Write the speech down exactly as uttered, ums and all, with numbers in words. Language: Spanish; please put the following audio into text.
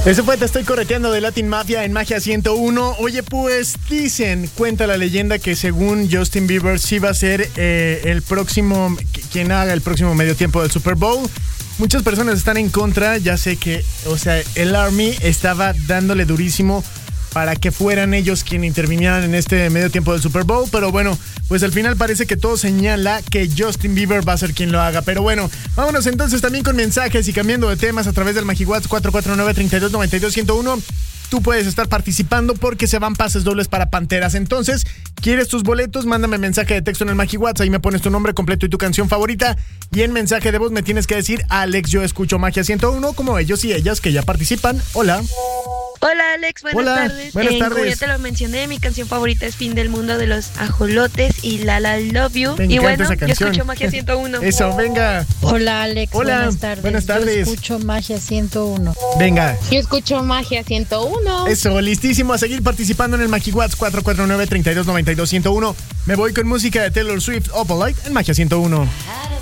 Eso fue Te Estoy Correteando de Latin Mafia en Magia ciento uno. Oye, pues dicen, cuenta la leyenda que según Justin Bieber sí va a ser eh, el próximo, quien haga el próximo medio tiempo del Super Bowl. Muchas personas están en contra, ya sé que, o sea, el Army estaba dándole durísimo para que fueran ellos quienes intervinieran en este medio tiempo del Super Bowl, pero bueno, pues al final parece que todo señala que Justin Bieber va a ser quien lo haga. Pero bueno, vámonos entonces también con mensajes y cambiando de temas a través del MagiWatts cuatro cuatro nueve, tres dos nueve dos, uno cero uno. Tú puedes estar participando porque se van pases dobles para Panteras. Entonces, ¿quieres tus boletos? Mándame mensaje de texto en el MagiWatts. Ahí me pones tu nombre completo y tu canción favorita. Y en mensaje de voz me tienes que decir: Alex, yo escucho Magia ciento uno, como ellos y ellas que ya participan. Hola. Hola Alex, buenas Hola, tardes. Buenas eh, tardes. Como ya te lo mencioné, mi canción favorita es Fin del Mundo de los Ajolotes y La La Love You. Me y encanta bueno, esa yo canción. escucho Magia ciento uno. Eso, venga. Hola Alex, Hola, buenas tardes. buenas tardes. Yo escucho Magia ciento uno. Venga. Yo escucho Magia ciento uno. Eso, listísimo a seguir participando en el MagiWatts cuatro cuatro nueve, tres dos nueve dos, uno cero uno. Me voy con música de Taylor Swift, Opalite en Magia ciento uno.